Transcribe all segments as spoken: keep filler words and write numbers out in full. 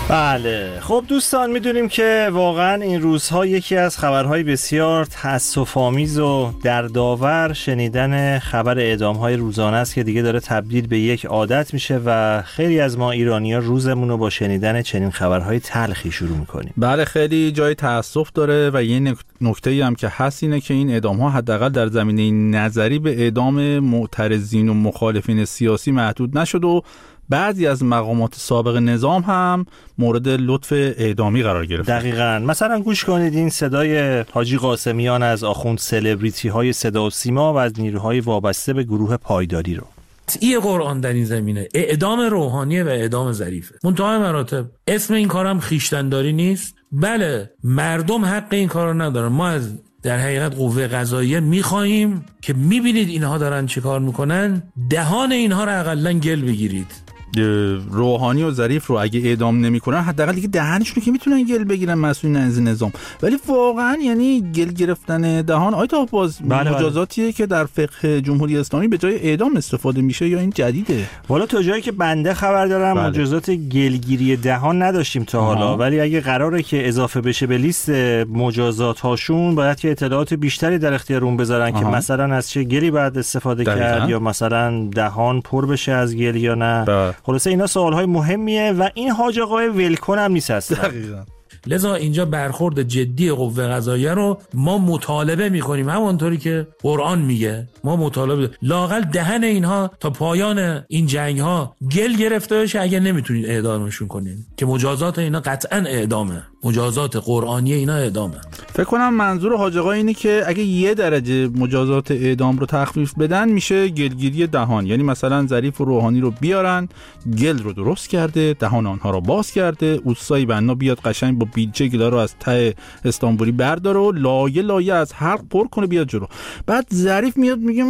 بله خب دوستان، میدونیم که واقعا این روزها یکی از خبرهای بسیار تأسف‌آمیز و دردآور شنیدن خبر اعدام‌های روزانه است که دیگه داره تبدیل به یک عادت میشه و خیلی از ما ایرانی‌ها روزمون رو با شنیدن چنین خبرهای تلخی شروع میکنیم. بله خیلی جای تأسف داره و یه نکته‌ای هم که هست اینه که این اعدام‌ها حداقل در زمینه نظری به اعدام معترضین و مخالفین سیاسی محدود نشد و بعضی از مقامات سابق نظام هم مورد لطف اعدامی قرار گرفت. دقیقاً. مثلا گوش کنید این صدای حاجی قاسمیان از آخوند سلبریتی های صدا و سیما و از نیروهای وابسته به گروه پایداری رو. این قرآن در این زمینه اعدام روحانیه و اعدام ظریفه. منتهای مراتب اسم این کارم خیشتنداری نیست. بله مردم حق این کارو ندارن. ما از در حقیقت قوه قضاییه میخواهیم که میبینید اینها دارن چه کار میکنن، دهان اینها رو اقلن گل بگیرید. روحانی و ظریف رو اگه اعدام نمیکنن حداقل دیگه دهنشون رو که میتونن گل بگیرن مسئولین از نظام، ولی واقعا یعنی گل گرفتن دهان آیت باز بله مجازاتیه بله. که در فقه جمهوری اسلامی به جای اعدام استفاده میشه یا این جدیده؟ والا تا جایی که بنده خبر دارم بله. مجازات گلگیری دهان نداشتیم تا آه. حالا، ولی اگه قراره که اضافه بشه به لیست مجازات هاشون باید که اطلاعات بیشتری در اختیارون بذارن آه. که مثلا از چه گلی باید استفاده دقیقا. کرد یا مثلا دهان پر بشه از گل یا نه بله. خلاصه اینا سوالهای مهمیه و این حاج آقای ولکن هم نیست اصلا. دقیقاً. لذا اینجا برخورد جدی قوه قضاییه رو ما مطالبه میکنیم، همونطوری که قرآن میگه ما مطالبه لااقل دهن اینها تا پایان این جنگ ها گل گرفته بشه اگه نمیتونید اعدامشون کنین، که مجازات اینا قطعا اعدامه، مجازات قرآنی اینا اعدامه. فکر کنم منظور حاج آقا اینه که اگه یه درجه مجازات اعدام رو تخفیف بدن میشه گلگیری دهان، یعنی مثلا ظریف و روحانی رو بیارن گل رو درست کرده، دهان آنها رو باز کرده، اوستای بنا بیاد قشنگ با بیلچه گلا رو از ته استانبولی برداره و لایه لایه از حلق پر کنه بیاد جلو. بعد ظریف میاد میگه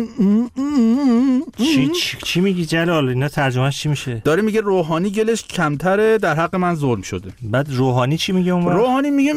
چی چی, چی میگی جلال؟ اینا ترجمهش چی میشه؟ داره میگه روحانی گلش کمتره، در حق من ظلم شده. بعد روحانی چی میگه اون وقت؟ روحانی میگه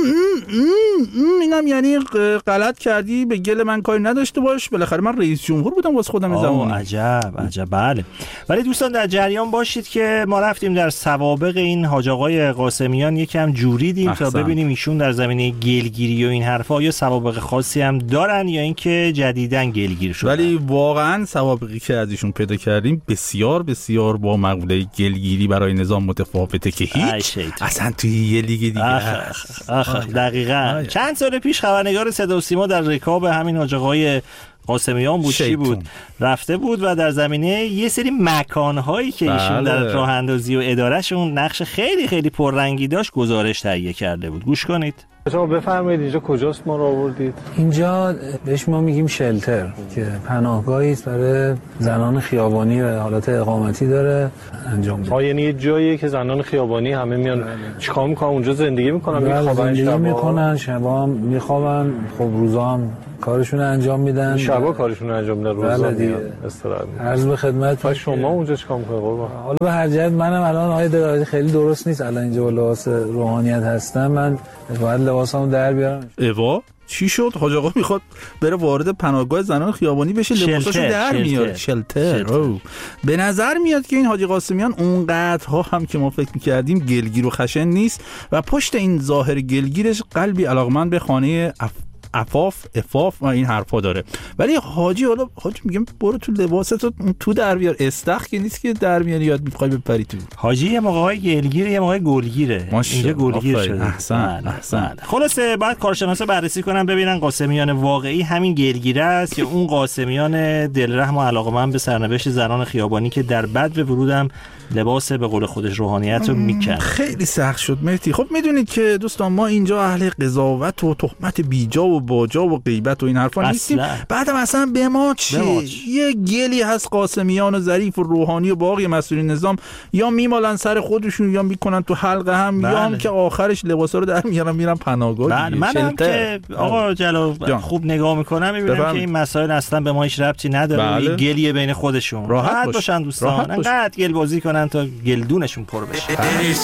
اینم یعنی غلط کردی، به گل من کاری نداشته باش، بالاخره من رئیس جمهور بودم واسه خودم زمانی. عجب عجب. بله. ولی دوستان در جریان باشید که ما رفتیم در سوابق این حاج آقای قاسمیان یکم جوریدیم احسن. تا ببینیم ایشون در زمینه گلگیری و این حرفا یا سوابق خاصی هم دارن یا اینکه جدیداً گلگیر شدن. ولی واقعا سوابقی که از ایشون پیدا کردیم بسیار بسیار با مقوله گلگیری برای نظام متفاوته که هیچ اصلا توی یه لیگ دیگه هست. آخ آخ دقیقاً. چند سال پیش خبرنگار صدا و سیما در رکاب همین حاج آقای قاسمیان بود چی بود رفته بود و در زمینه یه سری مکانهایی که بله. ایشون در راه اندازی و ادارهشون نقش خیلی خیلی پررنگی داشت گزارش تهیه کرده بود. گوش کنید. شما بفرمایید اینجا کجاست ما رو آوردید؟ اینجا بهش ما میگیم شلتر که پناهگاهی است برای زنان خیابانی و حالت اقامتی داره انجام میده. آ یعنی یه جاییه که زنان خیابانی همه میان چیکار میکنن اونجا زندگی میکنن میخوابن زندگی شبا میکنن شبا میخوابن، خب روزا هم کارشون رو انجام میدن، شبا کارشون رو انجام میدن، روزا میان استراحت میکنن. عرض به خدمت شما اونجا چیکار میکنید قربان؟ حالا به هر جهت منم الان آید خیلی درست نیست الان اینجا با لباس روحانیت هستم، من باید لباسامو در بیارم. ایوا چی شد؟ حاج آقا میخواد بره وارد پناهگاه زنان خیابانی بشه، لباساشو در میاره. شلتر. به نظر میاد که این حاجی قاسمیان اونقدرها هم که ما فکر میکردیم گلگیر و خشن نیست و پشت این ظاهر گلگیرش قلبی علاقمند به خانه اف... عفاف افاف و این حرفا داره. ولی حاجی حالا حاجی میگم برو تو لباستو تو در بیار، استخ که نیست که در میاری یاد میخوای بپری تو. حاجی یه موقعای گلگیره یه موقع گلگیره، اینجا گلگیر شده. احسن احسن. خلاصه بعد کارشناسا بررسی کنن ببینن قاسمیان واقعی همین گلگیره است یا اون قاسمیان دلرحم و علاقه‌مند به سرنوشت زنان خیابانی که در بدو ورودم لباس به قول خودش روحانیت رو میکنه. خیلی سخت شد مهدی. خب میدونید که دوستان ما اینجا اهل قضاوت و تهمت بیجا و باجا و غیبت و این حرفا نیستیم. بعدم اصلا به ما چی؟ یه گلی هست قاسمیان و ظریف و روحانی و باقی مسئولین نظام یا میمالن سر خودشون یا میکنن تو حلقه هم بله. یا هم که آخرش لباسا رو در میارن میرن پناهگاه. بله. منم که آقا جلال خوب نگاه میکنم میبینم که این مسائل اصلا به ما هیچ ربطی نداره. بله. یه گلیه بین خودشون. راحت باشن دوستان. انقدر گل بازی کنن تا گلدونشون پر بشه.